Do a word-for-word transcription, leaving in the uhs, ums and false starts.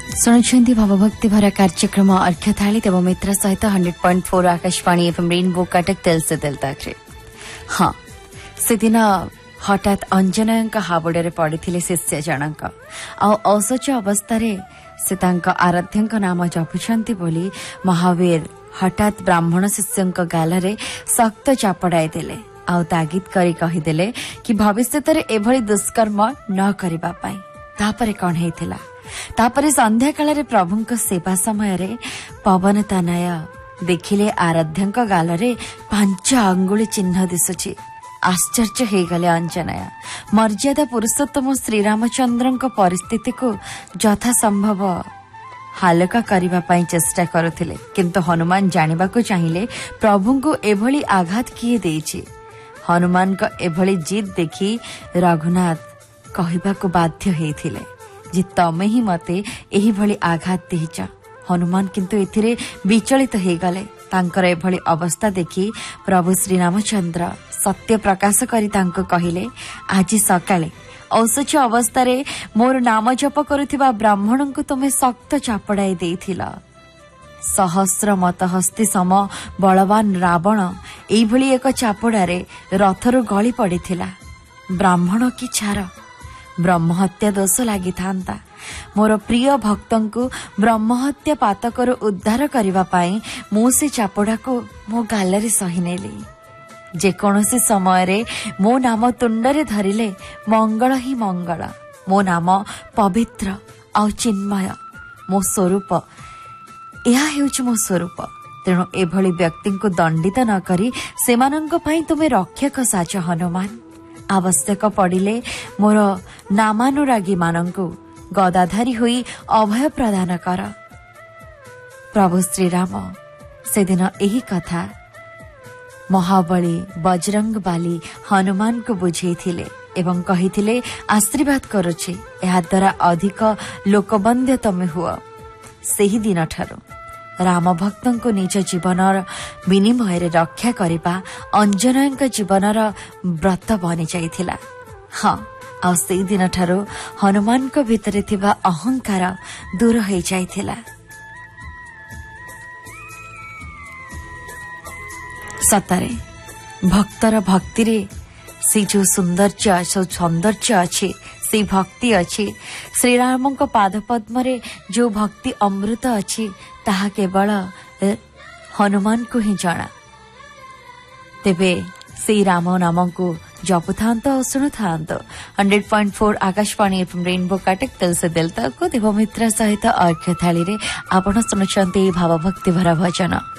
शुणुंट भावभक्ति भरा कार्यक्रम अर्घ्य थाली देव मित्र सहित हंड्रेड पॉइंट फोर आकाशवाणी एवं रेनबो कटक तेल से दिल तक हाँ से दिन हठात अंजना हाबुड़े पड़े शिष्य जनक औसच अवस्था से आराध्य नाम जपुंट बोली महावीर हठात ब्राह्मण शिष्य गाल शक्त चापड़ाई देले आउ तागिद करी कहीदेले कि भविष्य एभली दुष्कर्म न करबा पाई। तापरे कौन हेतिला तापरे संध्या काल प्रभु सेवा समय रे पवन तनय देखिले आराध्यंक गाल रे पांच अंगुली चिन्ह दिसुची। आश्चर्य हो गले अंजनया मर्यादा पुरुषोत्तम श्रीरामचंद्र परिस्थिति को यथा संभव हालका करबा पई चेष्टा करुथिले किंतु हनुमान जानिबा को चाहिए प्रभु को एभली आघात किए देछि। हनुमान का एभली जिद देखी रघुनाथ कहबा को बाध्य हेथिले जे तमे ही मते एही भली आघात देहिच। हनुमान किंतु एथिरे विचलित हो गले। तांकर एभली अवस्था देखी प्रभु श्री रामचंद्र सत्य प्रकाश करी तांको कहिले आज सकाळे औसच अवस्था रे मोर नाम जप करुथिबा ब्राह्मण को तुमे शक्त चापड़ाई देथिला। सहस्र मत हस्ती सम बलवान रावण एभली एक चापड़ारे रथरु गली पड़िथिला। ब्राह्मण की छार ब्रह्महत्या दोष लागि थांता। मोर प्रिय भक्तन को ब्रह्महत्या पातकर उद्धार करिवा पाई मु से चापड़ा को मो गालरे सही नेली। जे कोनोसी समय रे मो नाम तुंडरे धरिले मंगल ही मंगल। मो नाम पवित्र आ चिन्मय। मो स्वरूप यह हेउच मो स्वरूप। तेणु एभली व्यक्ति को दंडित न करी सेमानंक पई तुमे रक्षक साच हनुमान। आवश्यक पड़िले मोर नामानुरागी मानंकु गदाधारी हुई अभय प्रदान कर। प्रभु श्रीराम से दिन एही कथा महाबली बजरंग बाली हनुमान को बुझेइथिले एवं कहिथिले आशीर्वाद करुछि एहा द्वारा अधिक लोकबंद्य तमे हुआ। सेही दिन ठारो राम भक्तन को निज जीवनर विनिमय रे रक्षा करिबा अंजनयंक जीवनर व्रत बनि जाइथिला। हाँ आ सेही दिन ठारो हनुमान को भितरे थिबा अहंकार दूर हो जाइथिला। सतरे भक्तर भक्ति रे से जो सौंदर्य सौंदर्य अच्छे से भक्ति अच्छे श्रीराम को पाद पद्म रे जो भक्ति अमृत अच्छे ताहा केवल हनुमान को ही जाना। तेबे से राम नाम को जपु थांतो और सुनु थांतो। हंड्रेड पॉइंट फोर आकाशवाणी एवं रेनबो कटक दिल से दिल तक देव मित्र सहित अर्घ्य थाली रे आपण सुनुचंती भावभक्ति भरा भजन।